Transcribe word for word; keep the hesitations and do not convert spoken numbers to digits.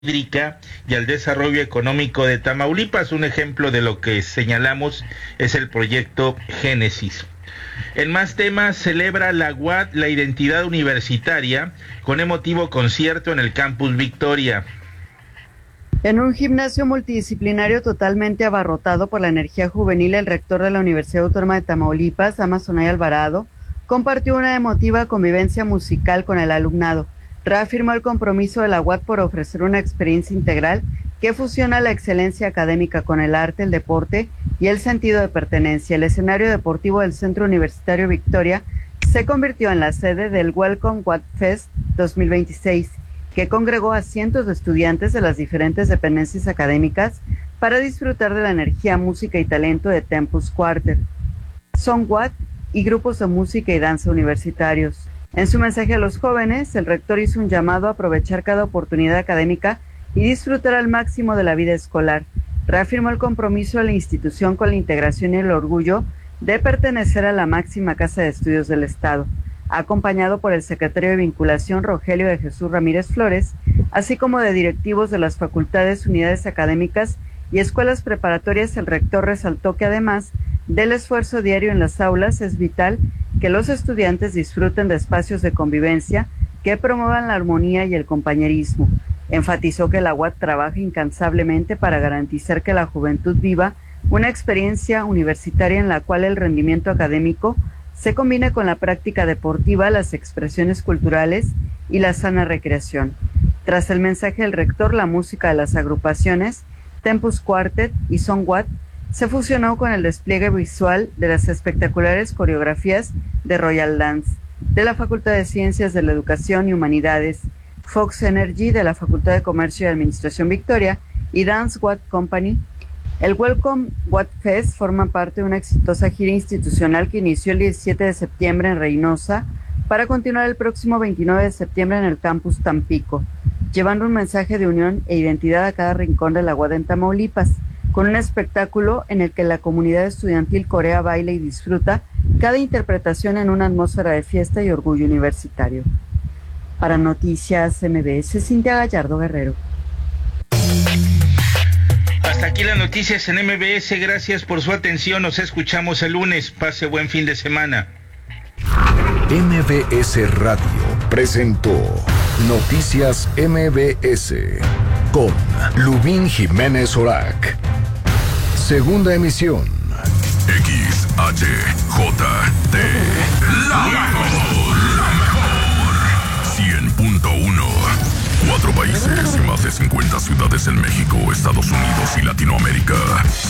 hídrica y al desarrollo económico de Tamaulipas. Un ejemplo de lo que señalamos es el proyecto Génesis. En más temas, celebra la U A D la identidad universitaria con emotivo concierto en el Campus Victoria. En un gimnasio multidisciplinario totalmente abarrotado por la energía juvenil, el rector de la Universidad Autónoma de Tamaulipas, Amazonay Alvarado, compartió una emotiva convivencia musical con el alumnado. Reafirmó el compromiso de la U A D por ofrecer una experiencia integral que fusiona la excelencia académica con el arte, el deporte y el sentido de pertenencia. El escenario deportivo del Centro Universitario Victoria se convirtió en la sede del Welcome U A D Fest dos mil veintiséis, que congregó a cientos de estudiantes de las diferentes dependencias académicas para disfrutar de la energía, música y talento de Tempus Quartet, Son U A D y grupos de música y danza universitarios. En su mensaje a los jóvenes, el rector hizo un llamado a aprovechar cada oportunidad académica y disfrutar al máximo de la vida escolar. Reafirmó el compromiso de la institución con la integración y el orgullo de pertenecer a la máxima casa de estudios del Estado, acompañado por el secretario de Vinculación, Rogelio de Jesús Ramírez Flores, así como de directivos de las facultades, unidades académicas y escuelas preparatorias. El rector resaltó que además del esfuerzo diario en las aulas, es vital que los estudiantes disfruten de espacios de convivencia que promuevan la armonía y el compañerismo. Enfatizó que la U A D trabaja incansablemente para garantizar que la juventud viva una experiencia universitaria en la cual el rendimiento académico se combine con la práctica deportiva, las expresiones culturales y la sana recreación. Tras el mensaje del rector, la música de las agrupaciones Tempus Quartet y Son U A D se fusionó con el despliegue visual de las espectaculares coreografías de Royal Dance, de la Facultad de Ciencias de la Educación y Humanidades, Fox Energy de la Facultad de Comercio y Administración Victoria y Dance U A D Company. El Welcome U A D Fest forma parte de una exitosa gira institucional que inició el diecisiete de septiembre en Reynosa para continuar el próximo veintinueve de septiembre en el campus Tampico, llevando un mensaje de unión e identidad a cada rincón de la U A D en Tamaulipas, con un espectáculo en el que la comunidad estudiantil corea, baila y disfruta cada interpretación en una atmósfera de fiesta y orgullo universitario. Para Noticias M B S, Cintia Gallardo Guerrero. Hasta aquí las noticias en M B S. Gracias por su atención. Nos escuchamos el lunes. Pase buen fin de semana. M B S Radio presentó Noticias M B S con Lubín Jiménez Orac. Segunda emisión. X H J T. La mejor. La mejor. cien punto uno. Cuatro países y más de cincuenta ciudades en México, Estados Unidos y Latinoamérica.